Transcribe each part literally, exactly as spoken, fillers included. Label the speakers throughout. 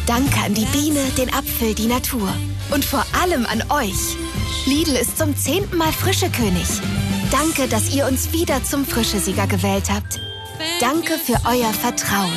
Speaker 1: Danke an die Biene, den Apfel, die Natur. Und vor allem an euch. Lidl ist zum zehnten Mal Frischekönig. Danke, dass ihr uns wieder zum Frischesieger gewählt habt. Danke für euer Vertrauen.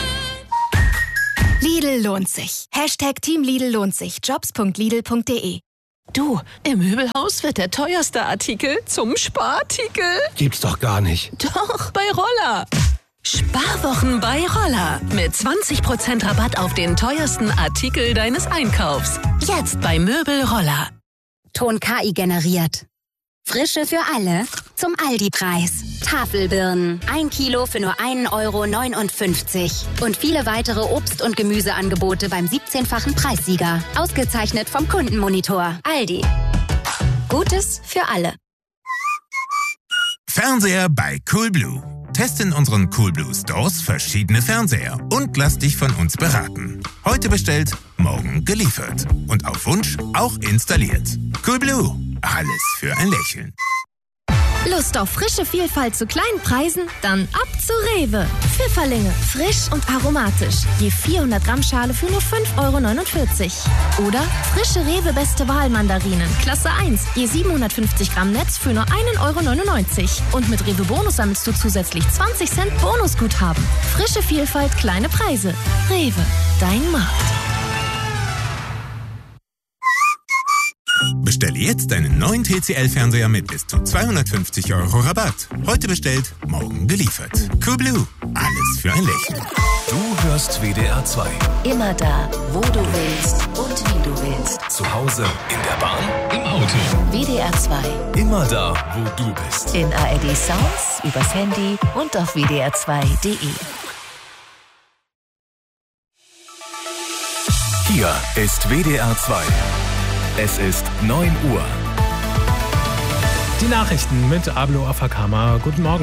Speaker 1: Lidl lohnt sich. Hashtag Team Lidl lohnt sich. Jobs punkt lidl punkt de.
Speaker 2: Du, im Möbelhaus wird der teuerste Artikel zum Sparartikel.
Speaker 3: Gibt's doch gar nicht.
Speaker 2: Doch, bei Roller. Sparwochen bei Roller. Mit zwanzig Prozent Rabatt auf den teuersten Artikel deines Einkaufs. Jetzt bei Möbel Roller.
Speaker 4: Ton K I generiert. Frische für alle zum Aldi-Preis. Tafelbirnen, ein Kilo für nur ein Euro neunundfünfzig. Und viele weitere Obst- und Gemüseangebote beim siebzehnfachen Preissieger. Ausgezeichnet vom Kundenmonitor. Aldi. Gutes für alle.
Speaker 5: Fernseher bei Coolblue. Teste in unseren Coolblue Stores verschiedene Fernseher und lass dich von uns beraten. Heute bestellt, morgen geliefert. Und auf Wunsch auch installiert. Coolblue. Alles für ein Lächeln.
Speaker 6: Lust auf frische Vielfalt zu kleinen Preisen? Dann ab zu Rewe. Pfifferlinge, frisch und aromatisch. Je vierhundert Gramm Schale für nur fünf Euro neunundvierzig. Oder frische Rewe Beste Wahl Mandarinen, Klasse eins. Je siebenhundertfünfzig Gramm Netz für nur ein Euro neunundneunzig. Und mit Rewe Bonus sammelst du zusätzlich zwanzig Cent Bonusguthaben. Frische Vielfalt, kleine Preise. Rewe, dein Markt.
Speaker 5: Bestelle jetzt deinen neuen T C L-Fernseher mit bis zu zweihundertfünfzig Euro Rabatt. Heute bestellt, morgen geliefert. Coolblue. Alles für ein Lächeln.
Speaker 7: Du hörst W D R zwei.
Speaker 8: Immer da, wo du willst und wie du willst.
Speaker 7: Zu Hause, in der Bahn,
Speaker 8: im Auto. W D R zwei.
Speaker 7: Immer da, wo du bist.
Speaker 8: In A R D Sounds, übers Handy und auf w d r zwei punkt de.
Speaker 7: Hier ist W D R zwei. Es ist neun Uhr.
Speaker 9: Die Nachrichten mit Ablo Afakama. Guten Morgen.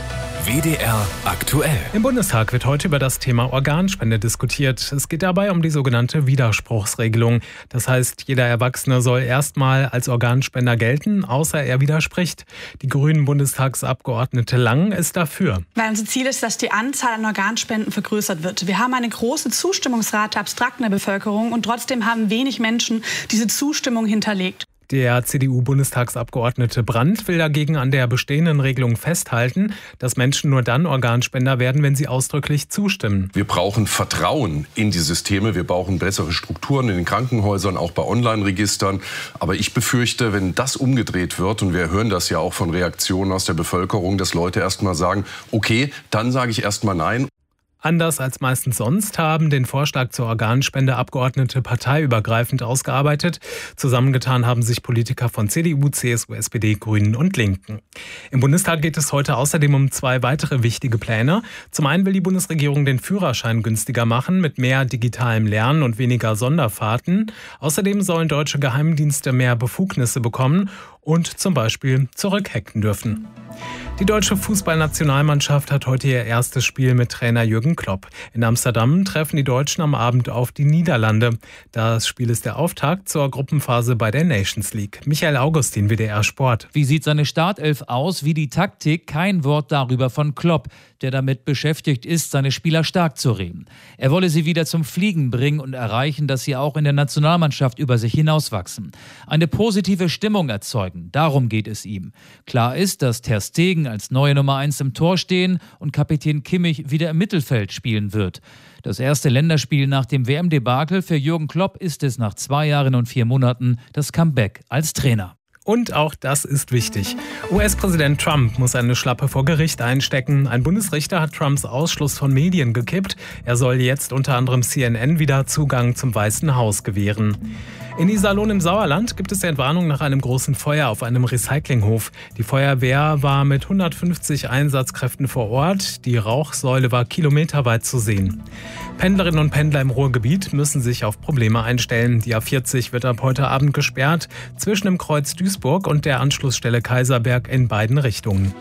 Speaker 7: W D R aktuell.
Speaker 9: Im Bundestag wird heute über das Thema Organspende diskutiert. Es geht dabei um die sogenannte Widerspruchsregelung. Das heißt, jeder Erwachsene soll erstmal als Organspender gelten, außer er widerspricht. Die grünen Bundestagsabgeordnete Lang ist dafür.
Speaker 10: Weil unser Ziel ist, dass die Anzahl an Organspenden vergrößert wird. Wir haben eine große Zustimmungsrate abstrakt in der Bevölkerung und trotzdem haben wenig Menschen diese Zustimmung hinterlegt.
Speaker 9: Der C D U-Bundestagsabgeordnete Brandt will dagegen an der bestehenden Regelung festhalten, dass Menschen nur dann Organspender werden, wenn sie ausdrücklich zustimmen.
Speaker 11: Wir brauchen Vertrauen in die Systeme, wir brauchen bessere Strukturen in den Krankenhäusern, auch bei Online-Registern. Aber ich befürchte, wenn das umgedreht wird, und wir hören das ja auch von Reaktionen aus der Bevölkerung, dass Leute erst mal sagen, okay, dann sage ich erst mal nein.
Speaker 9: Anders als meistens sonst haben den Vorschlag zur Organspende Abgeordnete parteiübergreifend ausgearbeitet. Zusammengetan haben sich Politiker von C D U, C S U, S P D, Grünen und Linken. Im Bundestag geht es heute außerdem um zwei weitere wichtige Pläne. Zum einen will die Bundesregierung den Führerschein günstiger machen mit mehr digitalem Lernen und weniger Sonderfahrten. Außerdem sollen deutsche Geheimdienste mehr Befugnisse bekommen und zum Beispiel zurückhacken dürfen. Die deutsche Fußballnationalmannschaft hat heute ihr erstes Spiel mit Trainer Jürgen Klopp. In Amsterdam treffen die Deutschen am Abend auf die Niederlande. Das Spiel ist der Auftakt zur Gruppenphase bei der Nations League. Michael Augustin, W D R Sport.
Speaker 12: Wie sieht seine Startelf aus? Wie die Taktik? Kein Wort darüber von Klopp, der damit beschäftigt ist, seine Spieler stark zu reden. Er wolle sie wieder zum Fliegen bringen und erreichen, dass sie auch in der Nationalmannschaft über sich hinauswachsen. Eine positive Stimmung erzeugen, darum geht es ihm. Klar ist, dass Ter Stegen als neue Nummer eins im Tor stehen und Kapitän Kimmich wieder im Mittelfeld spielen wird. Das erste Länderspiel nach dem W M-Debakel für Jürgen Klopp ist es nach zwei Jahren und vier Monaten das Comeback als Trainer.
Speaker 9: Und auch das ist wichtig. U S-Präsident Trump muss eine Schlappe vor Gericht einstecken. Ein Bundesrichter hat Trumps Ausschluss von Medien gekippt. Er soll jetzt unter anderem C N N wieder Zugang zum Weißen Haus gewähren. In Iserlohn im Sauerland gibt es Entwarnung nach einem großen Feuer auf einem Recyclinghof. Die Feuerwehr war mit hundertfünfzig Einsatzkräften vor Ort. Die Rauchsäule war kilometerweit zu sehen. Pendlerinnen und Pendler im Ruhrgebiet müssen sich auf Probleme einstellen. Die A vierzig wird ab heute Abend gesperrt, zwischen dem Kreuz Duisburg und der Anschlussstelle Kaiserberg in beiden Richtungen.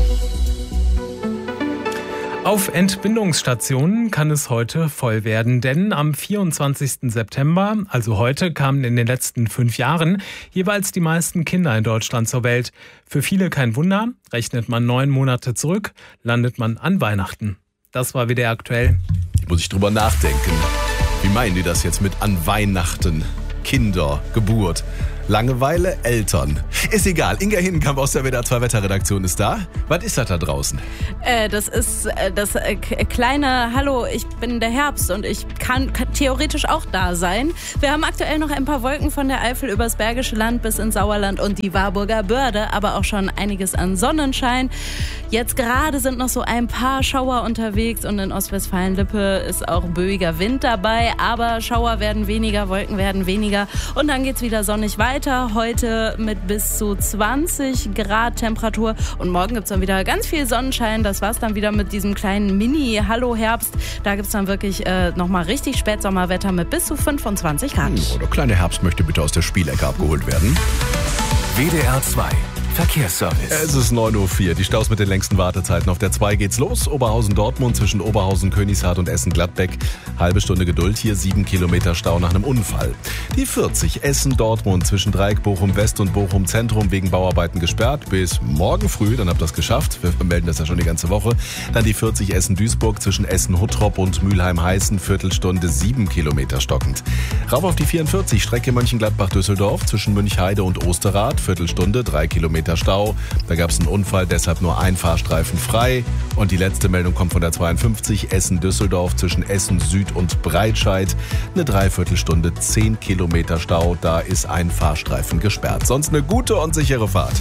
Speaker 9: Auf Entbindungsstationen kann es heute voll werden, denn am vierundzwanzigsten September, also heute, kamen in den letzten fünf Jahren jeweils die meisten Kinder in Deutschland zur Welt. Für viele kein Wunder, rechnet man neun Monate zurück, landet man an Weihnachten. Das war W D R aktuell.
Speaker 7: Muss ich drüber nachdenken.
Speaker 3: Wie meinen die das jetzt mit an Weihnachten? Kinder, Geburt, Langeweile, Eltern. Ist egal. Inga Hindenkamp aus der W D R zwei Wetterredaktion ist da. Was ist das da draußen?
Speaker 13: Äh, das ist äh, das äh, kleine Hallo, ich bin der Herbst und ich kann, kann theoretisch auch da sein. Wir haben aktuell noch ein paar Wolken von der Eifel übers Bergische Land bis ins Sauerland und die Warburger Börde, aber auch schon einiges an Sonnenschein. Jetzt gerade sind noch so ein paar Schauer unterwegs und in Ostwestfalen-Lippe ist auch böiger Wind dabei, aber Schauer werden weniger, Wolken werden weniger und dann geht's wieder sonnig weiter. Heute mit bis zu zwanzig Grad Temperatur und morgen gibt's dann wieder ganz viel Sonnenschein. Das war's dann wieder mit diesem kleinen Mini-Hallo-Herbst. Da gibt's dann wirklich äh, nochmal richtig Spätsommerwetter mit bis zu fünfundzwanzig Grad.
Speaker 3: Oh, der kleine Herbst möchte bitte aus der Spielecke abgeholt werden.
Speaker 7: W D R zwei Verkehrsservice.
Speaker 3: Es ist neun Uhr vier, die Staus mit den längsten Wartezeiten. Auf der zwei geht's los. Oberhausen-Dortmund zwischen Oberhausen, Königshardt und Essen-Gladbeck. Halbe Stunde Geduld, hier sieben Kilometer Stau nach einem Unfall. Die vierzig Essen-Dortmund zwischen Dreieck Bochum-West und Bochum-Zentrum wegen Bauarbeiten gesperrt. Bis morgen früh, dann habt ihr das geschafft. Wir melden das ja schon die ganze Woche. Dann die vierzig Essen-Duisburg zwischen Essen-Huttrop und Mülheim-Heißen. Viertelstunde, sieben Kilometer stockend. Rauf auf die vierundvierzig, Strecke Mönchengladbach-Düsseldorf zwischen Münchheide und Osterrath. Viertelstunde, drei Kilometer Stau. Da gab es einen Unfall, deshalb nur ein Fahrstreifen frei. Und die letzte Meldung kommt von der zweiundfünfzig Essen-Düsseldorf zwischen Essen-Süd und Breitscheid. Eine Dreiviertelstunde, zehn Kilometer Stau. Da ist ein Fahrstreifen gesperrt. Sonst eine gute und sichere Fahrt.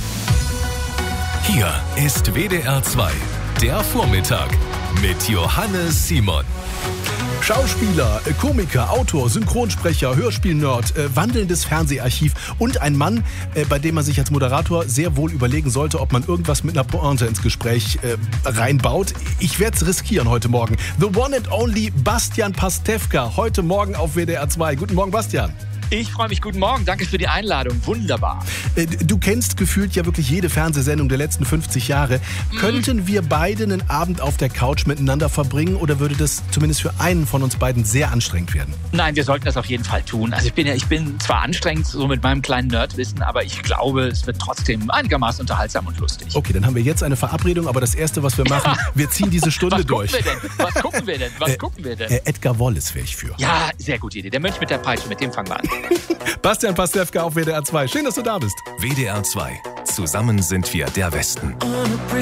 Speaker 7: Hier ist W D R zwei, der Vormittag mit Johannes Simon.
Speaker 3: Schauspieler, Komiker, Autor, Synchronsprecher, Hörspielnerd, äh, wandelndes Fernseharchiv und ein Mann, äh, bei dem man sich als Moderator sehr wohl überlegen sollte, ob man irgendwas mit einer Pointe ins Gespräch äh, reinbaut. Ich werde es riskieren heute Morgen. The one and only Bastian Pastewka, heute Morgen auf W D R zwei. Guten Morgen, Bastian.
Speaker 14: Ich freue mich. Guten Morgen. Danke für die Einladung. Wunderbar.
Speaker 3: Du kennst gefühlt ja wirklich jede Fernsehsendung der letzten fünfzig Jahre. Mhm. Könnten wir beide einen Abend auf der Couch miteinander verbringen oder würde das zumindest für einen von uns beiden sehr anstrengend werden?
Speaker 14: Nein, wir sollten das auf jeden Fall tun. Also ich bin ja, ich bin zwar anstrengend, so mit meinem kleinen Nerdwissen, aber ich glaube, es wird trotzdem einigermaßen unterhaltsam und lustig.
Speaker 3: Okay, dann haben wir jetzt eine Verabredung, aber das Erste, was wir machen, wir ziehen diese Stunde
Speaker 14: was
Speaker 3: durch.
Speaker 14: Was gucken wir denn? Was gucken wir denn? Was äh, gucken wir denn?
Speaker 3: Äh, Edgar Wallace wäre ich für.
Speaker 14: Ja, sehr gute Idee. Der Mönch mit der Peitsche, mit dem fangen wir an.
Speaker 3: Bastian Pastewka auf W D R zwei. Schön, dass du da bist.
Speaker 7: W D R zwei. Zusammen sind wir der Westen.